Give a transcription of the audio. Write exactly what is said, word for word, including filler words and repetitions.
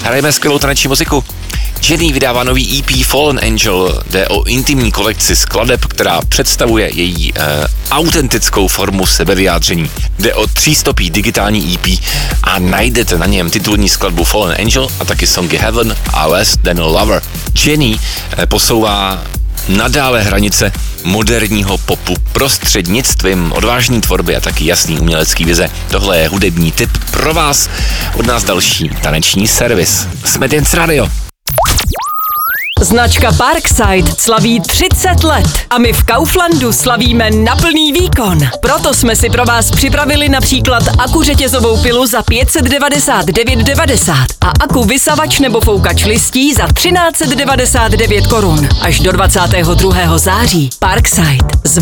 Hrajeme skvělou taneční muziku. Jenny vydává nový E P Fallen Angel, jde o intimní kolekci skladeb, která představuje její uh, autentickou formu sebevyjádření. Jde o třístopý digitální E P a najdete na něm titulní skladbu Fallen Angel a taky songy Heaven a Less Than a Lover. Jenny uh, posouvá nadále hranice moderního popu prostřednictvím odvážné tvorby a taky jasný umělecký vize. Tohle je hudební tip pro vás. Od nás další taneční servis. Jsme Dance Radio. Značka Parkside slaví třicet let a my v Kauflandu slavíme na plný výkon. Proto jsme si pro vás připravili například aku řetězovou pilu za pět set devadesát devět devadesát a aku vysavač nebo foukač listí za třináct set devadesát devět korun. Až do dvacátého druhého září Parkside.